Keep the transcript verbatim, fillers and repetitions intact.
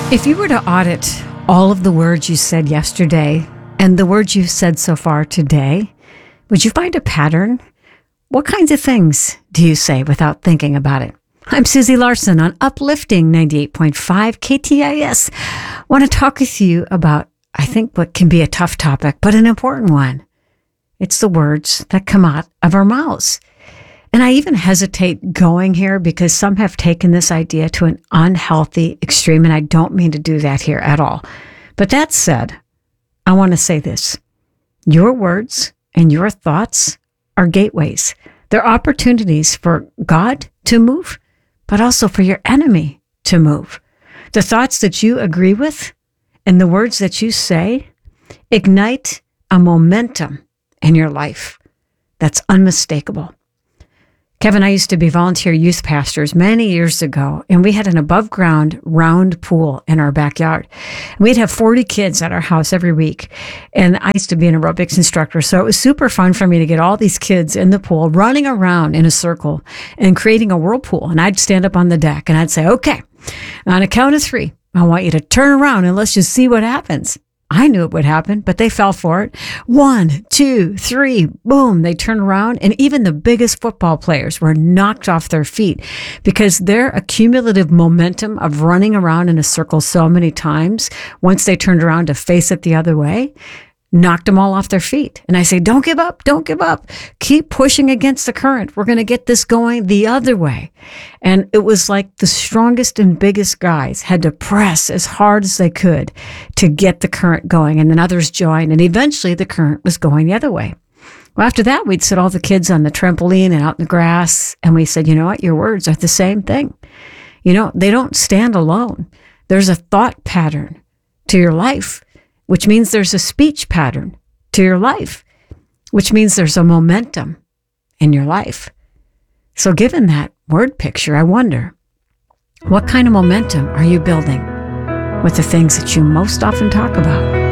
If you were to audit all of the words you said yesterday and the words you've said so far today, would you find a pattern? What kinds of things do you say without thinking about it? I'm Susie Larson on Uplifting ninety-eight point five K T I S. I want to talk with you about, I think, what can be a tough topic, but an important one. It's the words that come out of our mouths. And I even hesitate going here because some have taken this idea to an unhealthy extreme, and I don't mean to do that here at all. But that said, I want to say this. Your words and your thoughts are gateways. They're opportunities for God to move, but also for your enemy to move. The thoughts that you agree with and the words that you say ignite a momentum in your life that's unmistakable. Kevin and I used to be volunteer youth pastors many years ago, and we had an above-ground round pool in our backyard. We'd have forty kids at our house every week, and I used to be an aerobics instructor, so it was super fun for me to get all these kids in the pool running around in a circle and creating a whirlpool. And I'd stand up on the deck, and I'd say, okay, on a count of three, I want you to turn around, and let's just see what happens. I knew it would happen, but they fell for it. One, two, three, boom, they turned around. And even the biggest football players were knocked off their feet because their accumulative momentum of running around in a circle so many times, once they turned around to face it the other way, knocked them all off their feet. And I say, don't give up, don't give up. Keep pushing against the current. We're going to get this going the other way. And it was like the strongest and biggest guys had to press as hard as they could to get the current going. And then others joined. And eventually the current was going the other way. Well, after that, we'd sit all the kids on the trampoline and out in the grass. And we said, you know what? Your words are the same thing. You know, they don't stand alone. There's a thought pattern to your life, which means there's a speech pattern to your life, which means there's a momentum in your life. So given that word picture, I wonder, what kind of momentum are you building with the things that you most often talk about?